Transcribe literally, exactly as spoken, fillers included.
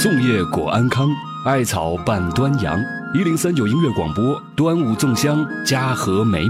粽叶果安康，艾草伴端阳。一零三九音乐广播，端午粽香，家和美。